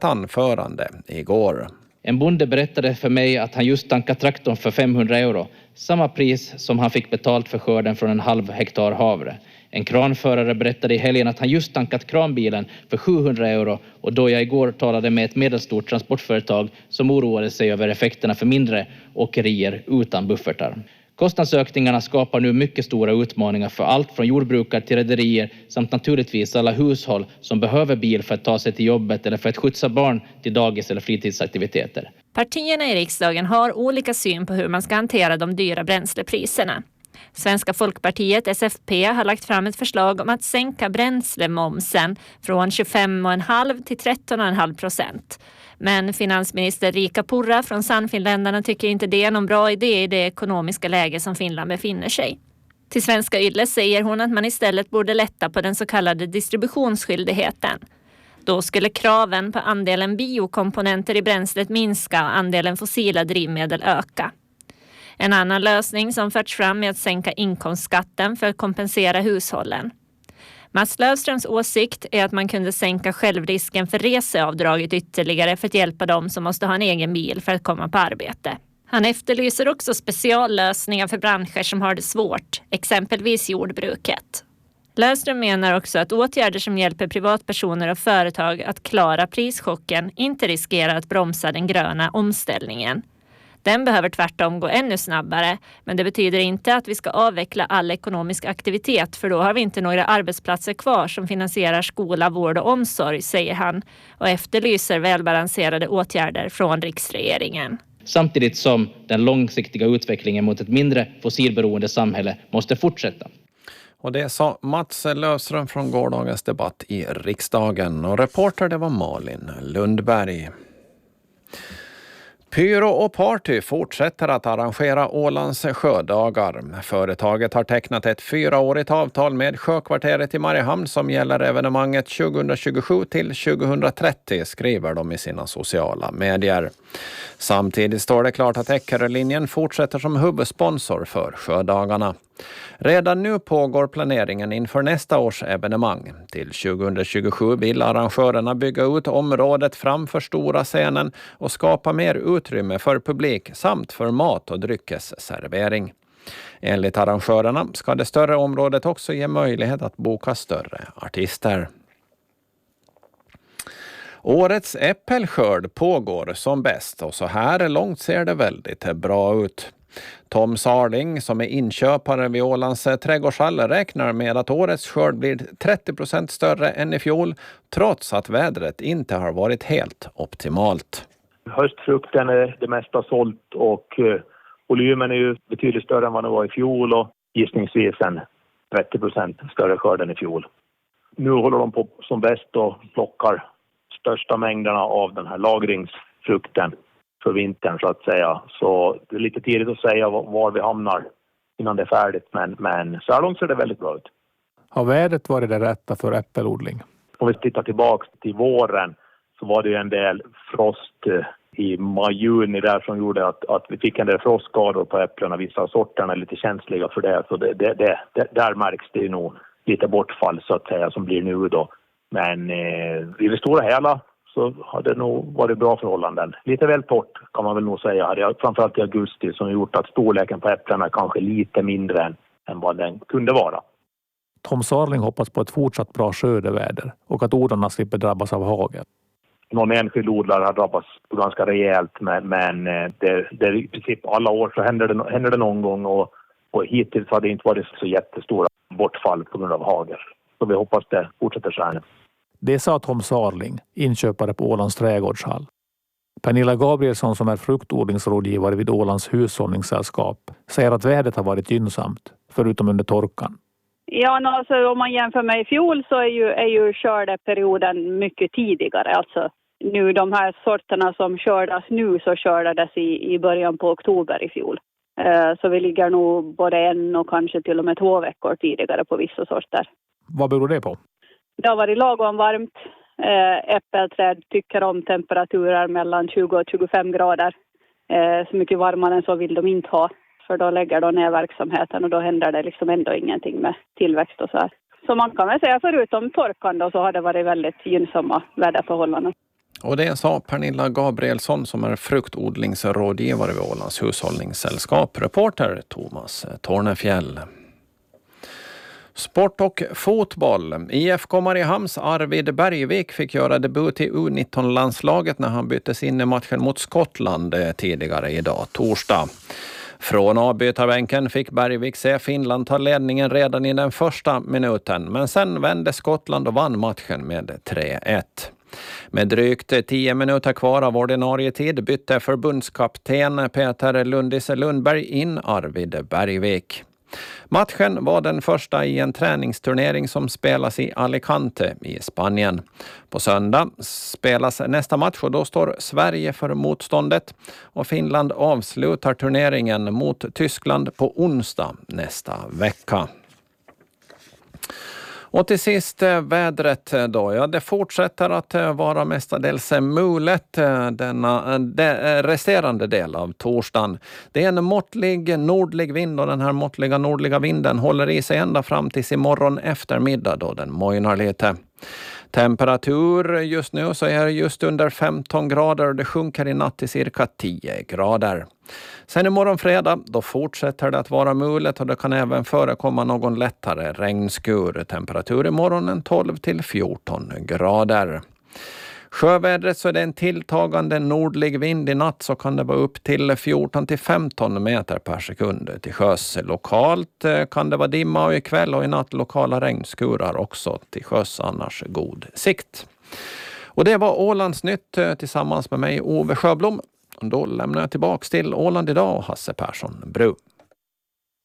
ett anförande igår. En bonde berättade för mig att han just tankat traktorn för 500 euro, samma pris som han fick betalt för skörden från en halv hektar havre. En kranförare berättade i helgen att han just tankat kranbilen för 700 euro, och då jag igår talade med ett medelstort transportföretag som oroade sig över effekterna för mindre åkerier utan buffertar. Kostnadsökningarna skapar nu mycket stora utmaningar för allt från jordbrukare till rederier samt naturligtvis alla hushåll som behöver bil för att ta sig till jobbet eller för att skjutsa barn till dagis eller fritidsaktiviteter. Partierna i riksdagen har olika syn på hur man ska hantera de dyra bränslepriserna. Svenska Folkpartiet, SFP, har lagt fram ett förslag om att sänka bränslemomsen från 25,5 till 13,5%. Men finansminister Riikka Purra från Sannfinländarna tycker inte det är någon bra idé i det ekonomiska läge som Finland befinner sig. Till Svenska Yle säger hon att man istället borde lätta på den så kallade distributionsskyldigheten. Då skulle kraven på andelen biokomponenter i bränslet minska och andelen fossila drivmedel öka. En annan lösning som förts fram är att sänka inkomstskatten för att kompensera hushållen. Mats Löfströms åsikt är att man kunde sänka självrisken för reseavdraget ytterligare för att hjälpa dem som måste ha en egen bil för att komma på arbete. Han efterlyser också speciallösningar för branscher som har det svårt, exempelvis jordbruket. Löfström menar också att åtgärder som hjälper privatpersoner och företag att klara prischocken inte riskerar att bromsa den gröna omställningen. Den behöver tvärtom gå ännu snabbare, men det betyder inte att vi ska avveckla all ekonomisk aktivitet, för då har vi inte några arbetsplatser kvar som finansierar skola, vård och omsorg, säger han, och efterlyser välbalanserade åtgärder från riksregeringen. Samtidigt som den långsiktiga utvecklingen mot ett mindre fossilberoende samhälle måste fortsätta. Och det sa Mats Löfström från gårdagens debatt i riksdagen. Och reporter det var Malin Lundberg. Pyro och Party fortsätter att arrangera Ålands sjödagar. Företaget har tecknat ett 4-årigt avtal med Sjökvarteret i Mariehamn som gäller evenemanget 2027 till 2030, skriver de i sina sociala medier. Samtidigt står det klart att Eckerölinjen fortsätter som huvudsponsor för sjödagarna. Redan nu pågår planeringen inför nästa års evenemang. Till 2027 vill arrangörerna bygga ut området framför stora scenen och skapa mer utrymme för publik samt för mat- och dryckesservering. Enligt arrangörerna ska det större området också ge möjlighet att boka större artister. Årets äppelskörd pågår som bäst och så här långt ser det väldigt bra ut. Tom Sarling, som är inköpare vid Ålands trädgårdshall, räknar med att årets skörd blir 30% större än i fjol, trots att vädret inte har varit helt optimalt. Höstfrukten är det mesta sålt och volymen är ju betydligt större än vad det var i fjol och gissningsvis en 30% större skörd än i fjol. Nu håller de på som bäst och plockar största mängderna av den här lagringsfrukten för vintern så att säga. Så det är lite tidigt att säga var vi hamnar innan det är färdigt, men så här långt ser det väldigt bra ut. Har vädret varit det rätta för äppelodling? Om vi tittar tillbaka till våren så var det ju en del frost i maj-juni där som gjorde att vi fick en del frostskador på äpplena. Vissa sorterna är lite känsliga för det, så där märks det ju nog lite bortfall så att säga som blir nu då. Men i det stora hela så har det nog varit bra förhållanden. Lite väl torrt kan man väl nog säga. Framförallt i augusti som har gjort att storleken på äpplena är kanske lite mindre än vad den kunde vara. Tom Sarling hoppas på ett fortsatt bra skördeväder och att odlarna slipper drabbas av hagel. Någon enskild odlare har drabbats ganska rejält, men det i princip alla år så händer det någon gång och hittills har det inte varit så jättestora bortfall på grund av hagel. Så vi hoppas det fortsätter så här. Det sa Tom Sarling, inköpare på Ålands trädgårdshall. Pernilla Gabrielsson, som är fruktodlingsrådgivare vid Ålands hushållningssällskap, säger att vädret har varit gynnsamt, förutom under torkan. Ja, alltså, om man jämför med i fjol så är ju skördeperioden mycket tidigare. Alltså, nu de här sorterna som skördas nu så skördades i början på oktober i fjol. Så vi ligger nog både 1 och kanske till och med 2 veckor tidigare på vissa sorter. Vad beror det på? Det har varit lagom varmt. Äppelträd tycker om temperaturer mellan 20 och 25 grader. Så mycket varmare än så vill de inte ha. För då lägger de ner verksamheten och då händer det liksom ändå ingenting med tillväxt och så här. Så man kan väl säga förutom torkan då så har det varit väldigt gynnsamma väderförhållanden. Och det sa Pernilla Gabrielsson som är fruktodlingsrådgivare vid Ålands hushållningssällskap. Reporter Thomas Tornefjäll. Sport och fotboll. IFK Mariehamns Arvid Bergvik fick göra debut i U19-landslaget när han byttes in i matchen mot Skottland tidigare idag, torsdag. Från avbytarbänken fick Bergvik se Finland ta ledningen redan i den första minuten, men sen vände Skottland och vann matchen med 3-1. Med drygt 10 minuter kvar av ordinarie tid bytte förbundskapten Peter Lundis Lundberg in Arvid Bergvik. Matchen var den första i en träningsturnering som spelas i Alicante i Spanien. På söndag spelas nästa match och då står Sverige för motståndet och Finland avslutar turneringen mot Tyskland på onsdag nästa vecka. Och till sist vädret då. Ja, det fortsätter att vara mestadels mulet denna resterande del av torsdagen. Det är en måttlig nordlig vind och den här måttliga nordliga vinden håller i sig ända fram till imorgon eftermiddag då den mojnar lite. Temperatur just nu så är det just under 15 grader och det sjunker i natt till cirka 10 grader. Sen imorgon fredag då fortsätter det att vara mulet och det kan även förekomma någon lättare regnskur. Temperatur imorgon 12 till 14 grader. Sjövädret så är det en tilltagande nordlig vind i natt så kan det vara upp till 14 till 15 meter per sekund till sjöss. Lokalt kan det vara dimma och ikväll och i natt lokala regnskurar också till sjöss, annars god sikt. Och det var Ålands nytt tillsammans med mig Ove Sjöblom. Och då lämnar jag tillbaka till Åland idag och Hasse Persson Bru.